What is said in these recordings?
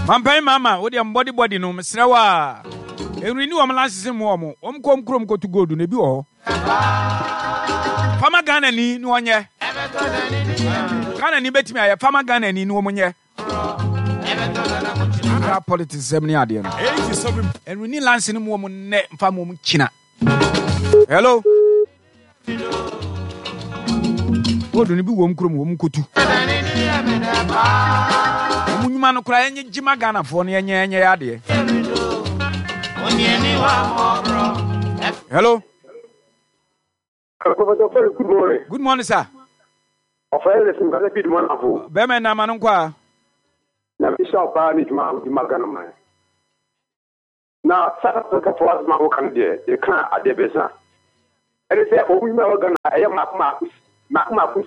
Mampai mama, what your body no, Miss Rawa. And renew a molasses and warm. Come go to go to the bureau. Fama Ghana ni no one ye. Ghana ni bet me a Fama Ghana ni no one ye. Politics 70 adian. And we need Lansing woman net famum China. Hello. What do you be wom kutu? Munimano crying Jima Ghana for near Yadi. Hello. Good morning. Good morning, sir. Good morning. Bemen Namanqua. Now, Bishop Barney Magana. Now, South Africa for us, Mahokan, they can't at the business. And it's a woman organ. I am Marcus.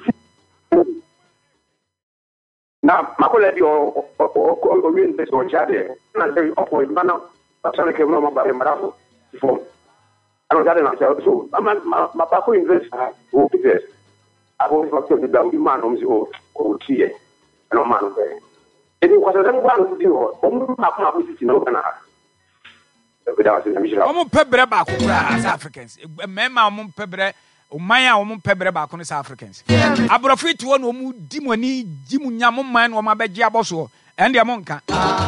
Now, Macola, or this or Chade, and I say, oh, Mana, but I came home about him before. I don't get it. So, my Paco invest will be there. I always got to the man on the old tea. And no man. It was a one to do, only Africans. Memma Pebre, Maya, Pebre back on Africans. Abrofit one who dimoni, Jimunyam man, or my bejaboso, and the Amonka.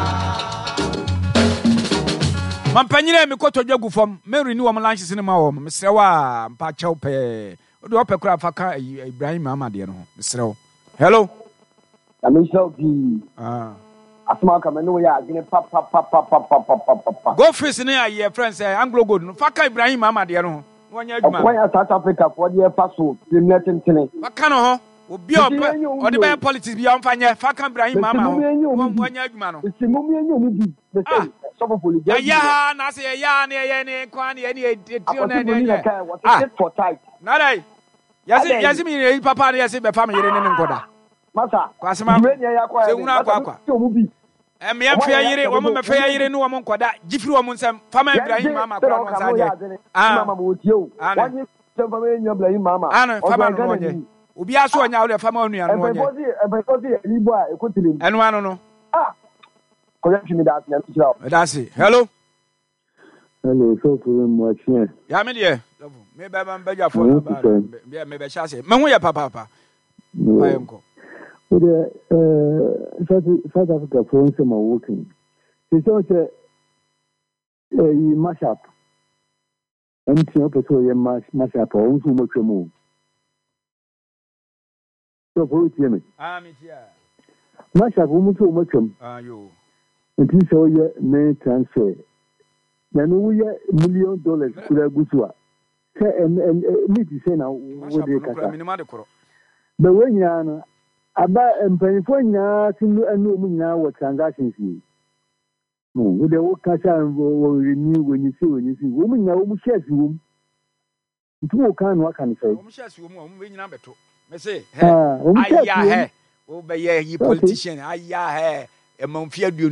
Mampany, me quote to Jogu from Mary New Lunches in my home, Mr. Wa, Pachope, do up a crap for Ibrahim Mamadiano, Mr. Hello. I'm so Asma come no ya papa. Go first near your friends Anglo good. Faka Ibrahim Mama dear. Why South Africa for the passo, the netting tennis. What can or be or the bad politics beyond Fanya Faka Ibrahim Mama. One young man. It's a movie and you be the yeah, Nasi, any quantity, any for tight. Not I. Yes, me, Papa, yes, my family in Koda. Masa, Quasima, and me and Fair, woman, Fair, no one Koda, Jiffy woman, some family Ibrahim Mama, Mama with you. Anna, blame Mama, Anna, family. We are so now the family and one no. Ah, correct me that. That's it. Hello. Hello, so for much. Yeah, me dear. Maybe I'm better for you. Maybe I shall say, Mamuya Papa. South Africa for some working. It's also a mash up. And to mash up or so much more. So for it, Jimmy. Mash up almost so much. You. And this all your main transfer. Then we $1 million could have good. And need to say now what they can. But when you're about employing what transactions you. No, the work cash will renew when you see women now shares room. Two can say. Shares room, we number two. Me say, hey, politician, I ya, hey, among fear